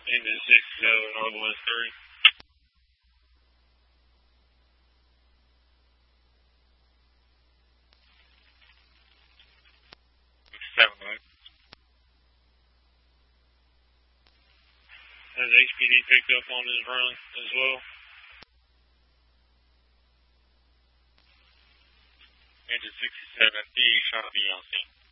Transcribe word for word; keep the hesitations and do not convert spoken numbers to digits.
Engine six seven, Northwest three. seven nine. Has H P D picked up on his run as well? Engine sixty-seven, D, trying to be on scene.